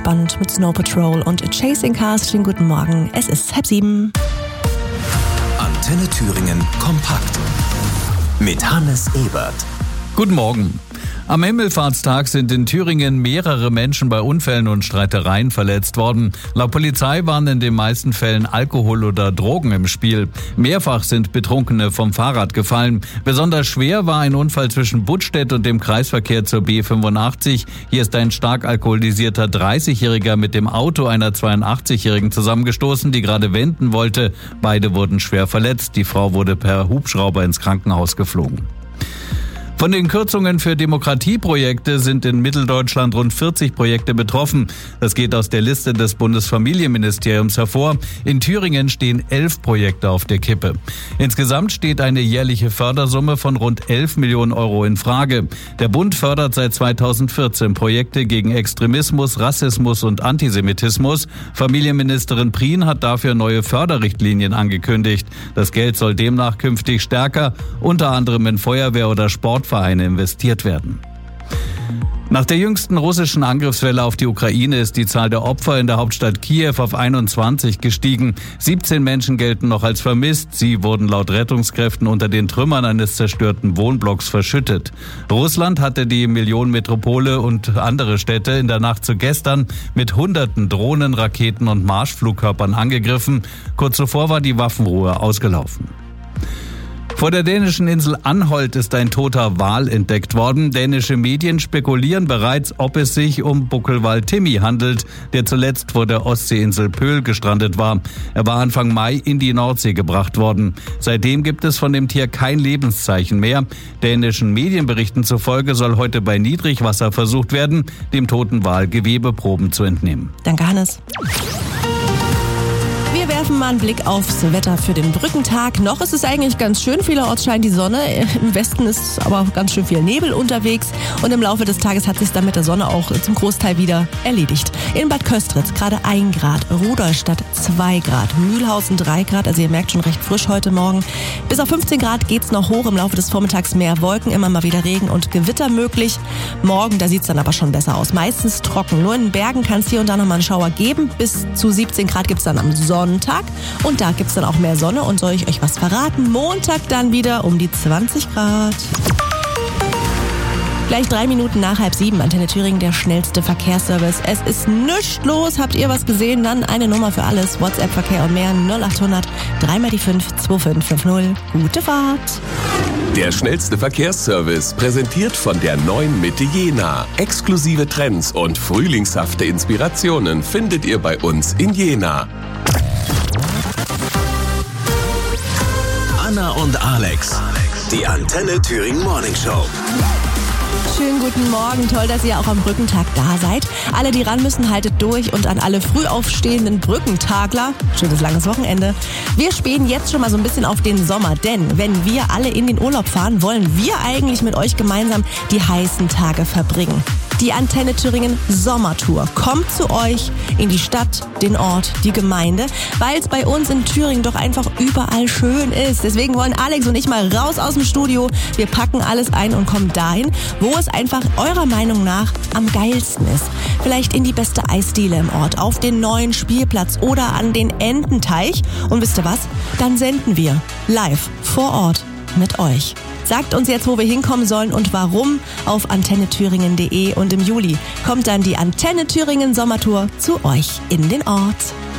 entspannt mit Snow Patrol und Chasing Cars. Schönen guten Morgen, es ist 6:30. Antenne Thüringen kompakt mit Hannes Ebert. Guten Morgen. Am Himmelfahrtstag sind in Thüringen mehrere Menschen bei Unfällen und Streitereien verletzt worden. Laut Polizei waren in den meisten Fällen Alkohol oder Drogen im Spiel. Mehrfach sind Betrunkene vom Fahrrad gefallen. Besonders schwer war ein Unfall zwischen Buttstedt und dem Kreisverkehr zur B85. Hier ist ein stark alkoholisierter 30-Jähriger mit dem Auto einer 82-Jährigen zusammengestoßen, die gerade wenden wollte. Beide wurden schwer verletzt. Die Frau wurde per Hubschrauber ins Krankenhaus geflogen. Von den Kürzungen für Demokratieprojekte sind in Mitteldeutschland rund 40 Projekte betroffen. Das geht aus der Liste des Bundesfamilienministeriums hervor. In Thüringen stehen 11 Projekte auf der Kippe. Insgesamt steht eine jährliche Fördersumme von rund 11 Millionen Euro in Frage. Der Bund fördert seit 2014 Projekte gegen Extremismus, Rassismus und Antisemitismus. Familienministerin Prien hat dafür neue Förderrichtlinien angekündigt. Das Geld soll demnach künftig stärker, unter anderem in Feuerwehr- oder Sportvereine investiert werden. Nach der jüngsten russischen Angriffswelle auf die Ukraine ist die Zahl der Opfer in der Hauptstadt Kiew auf 21 gestiegen. 17 Menschen gelten noch als vermisst. Sie wurden laut Rettungskräften unter den Trümmern eines zerstörten Wohnblocks verschüttet. Russland hatte die Millionenmetropole und andere Städte in der Nacht zu gestern mit Hunderten Drohnen, Raketen und Marschflugkörpern angegriffen. Kurz zuvor war die Waffenruhe ausgelaufen. Vor der dänischen Insel Anholt ist ein toter Wal entdeckt worden. Dänische Medien spekulieren bereits, ob es sich um Buckelwal Timmy handelt, der zuletzt vor der Ostseeinsel Pöhl gestrandet war. Er war Anfang Mai in die Nordsee gebracht worden. Seitdem gibt es von dem Tier kein Lebenszeichen mehr. Dänischen Medienberichten zufolge soll heute bei Niedrigwasser versucht werden, dem toten Wal Gewebeproben zu entnehmen. Danke, Hannes. Wir werfen mal einen Blick aufs Wetter für den Brückentag. Noch ist es eigentlich ganz schön, vielerorts scheint die Sonne. Im Westen ist aber ganz schön viel Nebel unterwegs. Und im Laufe des Tages hat sich dann mit der Sonne auch zum Großteil wieder erledigt. In Bad Köstritz gerade 1 Grad, Rudolstadt 2 Grad, Mühlhausen 3 Grad. Also ihr merkt schon recht frisch heute Morgen. Bis auf 15 Grad geht's noch hoch. Im Laufe des Vormittags mehr Wolken, immer mal wieder Regen und Gewitter möglich. Morgen, da sieht's dann aber schon besser aus. Meistens trocken. Nur in den Bergen kann es hier und da noch mal einen Schauer geben. Bis zu 17 Grad gibt's dann am Sonntag. Und da gibt's dann auch mehr Sonne. Und soll ich euch was verraten? Montag dann wieder um die 20 Grad. Gleich 3 Minuten nach 6:30, Antenne Thüringen, der schnellste Verkehrsservice. Es ist nichts los. Habt ihr was gesehen? Dann eine Nummer für alles. WhatsApp-Verkehr und mehr 0800 3x5 2550. Gute Fahrt. Der schnellste Verkehrsservice, präsentiert von der neuen Mitte Jena. Exklusive Trends und frühlingshafte Inspirationen findet ihr bei uns in Jena. Anna und Alex, die Antenne Thüringen Morning Show. Schönen guten Morgen, toll, dass ihr auch am Brückentag da seid. Alle, die ran müssen, haltet durch und an alle früh aufstehenden Brückentagler, schönes langes Wochenende. Wir spähen jetzt schon mal so ein bisschen auf den Sommer, denn wenn wir alle in den Urlaub fahren, wollen wir eigentlich mit euch gemeinsam die heißen Tage verbringen. Die Antenne Thüringen Sommertour kommt zu euch in die Stadt, den Ort, die Gemeinde, weil es bei uns in Thüringen doch einfach überall schön ist. Deswegen wollen Alex und ich mal raus aus dem Studio. Wir packen alles ein und kommen dahin, wo es einfach eurer Meinung nach am geilsten ist. Vielleicht in die beste Eisdiele im Ort, auf den neuen Spielplatz oder an den Ententeich. Und wisst ihr was? Dann senden wir live vor Ort mit euch. Sagt uns jetzt, wo wir hinkommen sollen und warum auf antennethüringen.de. Und im Juli kommt dann die Antenne Thüringen Sommertour zu euch in den Ort.